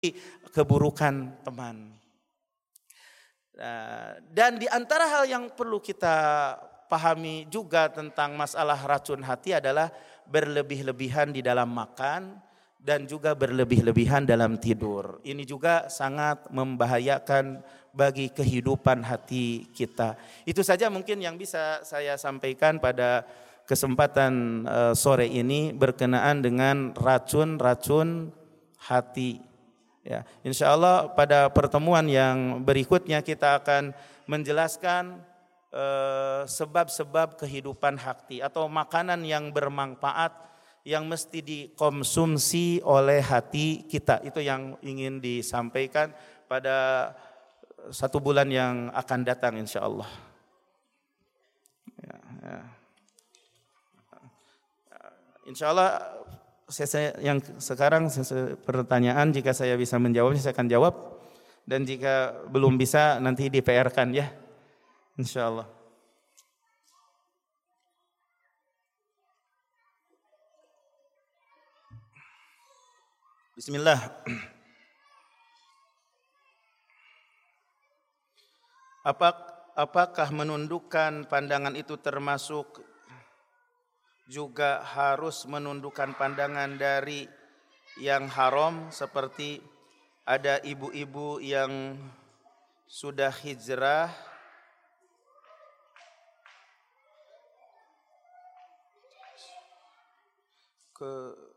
keburukan teman. Dan di antara hal yang perlu kita pahami juga tentang masalah racun hati adalah berlebih-lebihan di dalam makan dan juga berlebih-lebihan dalam tidur. Ini juga sangat membahayakan bagi kehidupan hati kita. Itu saja mungkin yang bisa saya sampaikan pada kesempatan sore ini berkenaan dengan racun-racun hati. Ya, insya Allah pada pertemuan yang berikutnya kita akan menjelaskan sebab-sebab kehidupan hati atau makanan yang bermanfaat yang mesti dikonsumsi oleh hati kita. Itu yang ingin disampaikan pada 1 bulan yang akan datang insya Allah. Insya Allah yang sekarang pertanyaan jika saya bisa menjawab saya akan jawab, dan jika belum bisa nanti di-PR-kan ya, insya Allah. Bismillah. Apakah menundukkan pandangan itu termasuk juga harus menundukkan pandangan dari yang haram, seperti ada ibu-ibu yang sudah hijrah ke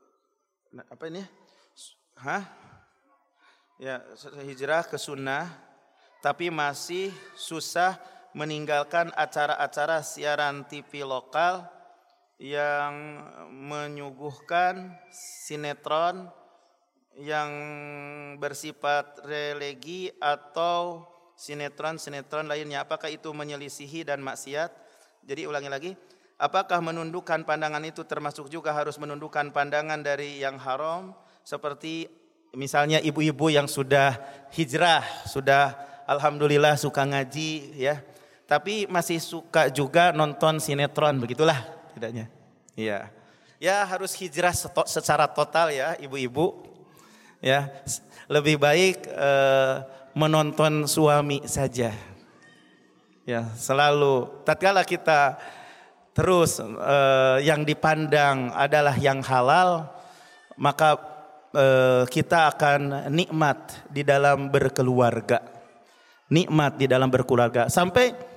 hijrah ke sunnah tapi masih susah meninggalkan acara-acara siaran TV lokal yang menyuguhkan sinetron yang bersifat religi atau sinetron-sinetron lainnya. Apakah itu menyelisihi dan maksiat? Jadi ulangi lagi, apakah menundukkan pandangan itu termasuk juga harus menundukkan pandangan dari yang haram, seperti misalnya ibu-ibu yang sudah hijrah, sudah alhamdulillah suka ngaji ya, tapi masih suka juga nonton sinetron, begitulah tidaknya. Iya. Ya harus hijrah secara total ya ibu-ibu. Ya, lebih baik menonton suami saja. Ya, selalu tatkala kita terus yang dipandang adalah yang halal, maka kita akan nikmat di dalam berkeluarga. Nikmat di dalam berkeluarga sampai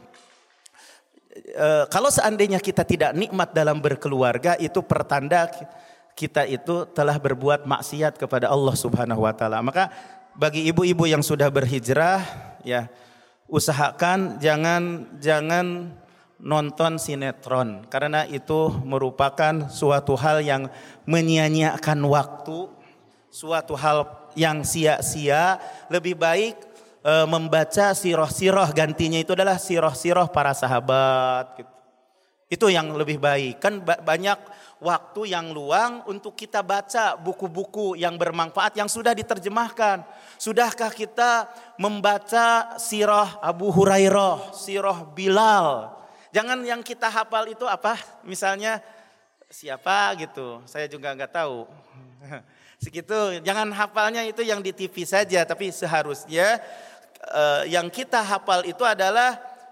kalau seandainya kita tidak nikmat dalam berkeluarga, itu pertanda kita itu telah berbuat maksiat kepada Allah Subhanahu wa taala. Maka bagi ibu-ibu yang sudah berhijrah ya, usahakan jangan nonton sinetron, karena itu merupakan suatu hal yang menyia-nyiakan waktu, suatu hal yang sia-sia. Lebih baik membaca sirah-sirah, gantinya itu adalah sirah-sirah para sahabat gitu. Itu yang lebih baik. Kan banyak waktu yang luang untuk kita baca buku-buku yang bermanfaat yang sudah diterjemahkan. Sudahkah kita membaca sirah Abu Hurairah, sirah Bilal? Jangan yang kita hafal itu apa? Misalnya siapa gitu, saya juga enggak tahu. Segitu, jangan hafalnya itu yang di TV saja, tapi seharusnya yang kita hafal itu adalah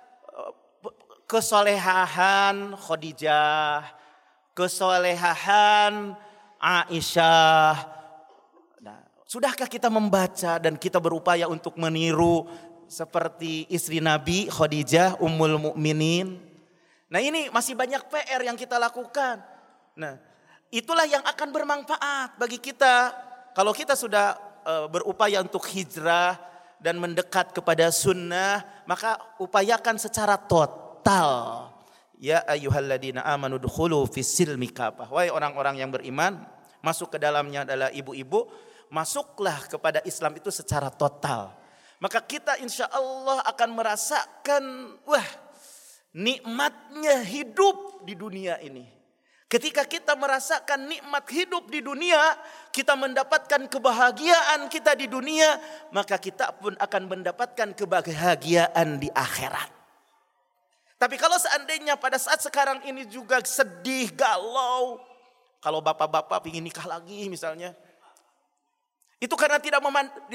kesolehahan Khadijah, kesolehahan Aisyah. Nah, sudahkah kita membaca dan kita berupaya untuk meniru seperti istri Nabi Khadijah Ummul Mukminin? Nah, ini masih banyak PR yang kita lakukan. Nah, itulah yang akan bermanfaat bagi kita. Kalau kita sudah berupaya untuk hijrah dan mendekat kepada sunnah, maka upayakan secara total. Ya ayyuhalladzina amanu dukhulu fis-silmi kafah. Wahai orang-orang yang beriman, masuk ke dalamnya adalah ibu-ibu, masuklah kepada Islam itu secara total. Maka kita insya Allah akan merasakan nikmatnya hidup di dunia ini. Ketika kita merasakan nikmat hidup di dunia, kita mendapatkan kebahagiaan kita di dunia, maka kita pun akan mendapatkan kebahagiaan di akhirat. Tapi kalau seandainya pada saat sekarang ini juga sedih, galau, kalau bapak-bapak ingin nikah lagi misalnya, Itu karena tidak